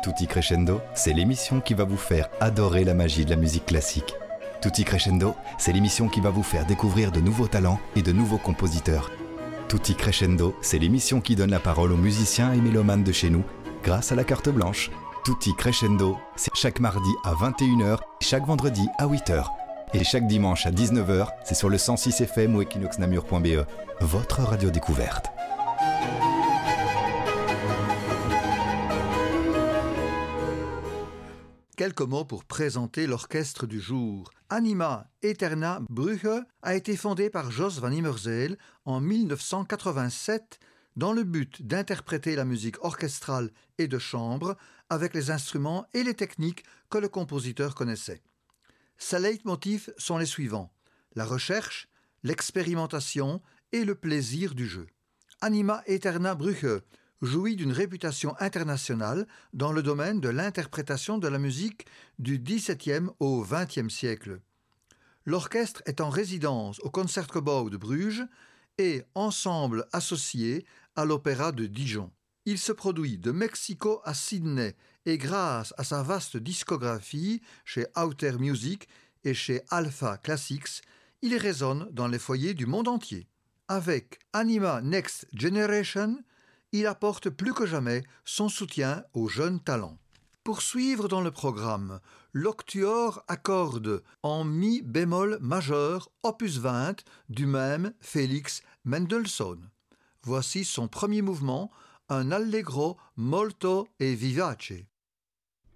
Tutti Crescendo, c'est l'émission qui va vous faire adorer la magie de la musique classique. Tutti Crescendo, c'est l'émission qui va vous faire découvrir de nouveaux talents et de nouveaux compositeurs. Tutti Crescendo, c'est l'émission qui donne la parole aux musiciens et mélomanes de chez nous grâce à la carte blanche. Tutti Crescendo, c'est chaque mardi à 21h, chaque vendredi à 8h. Et chaque dimanche à 19h, c'est sur le 106 FM ou equinoxnamur.be, votre radio découverte. Quelques mots pour présenter l'orchestre du jour. Anima Eterna Brüche a été fondé par Jos van Immerzeel en 1987 dans le but d'interpréter la musique orchestrale et de chambre avec les instruments et les techniques que le compositeur connaissait. Ses leitmotifs sont les suivants: la recherche, l'expérimentation et le plaisir du jeu. Anima Eterna Brüche jouit d'une réputation internationale dans le domaine de l'interprétation de la musique du XVIIe au XXe siècle. L'orchestre est en résidence au Concertgebouw de Bruges et ensemble associé à l'Opéra de Dijon. Il se produit de Mexico à Sydney et grâce à sa vaste discographie chez Outer Music et chez Alpha Classics, il résonne dans les foyers du monde entier. Avec Anima Next Generation, il apporte plus que jamais son soutien aux jeunes talents. Pour suivre dans le programme, l'octuor accorde en mi bémol majeur opus 20 du même Félix Mendelssohn. Voici son premier mouvement, un allegro molto e vivace.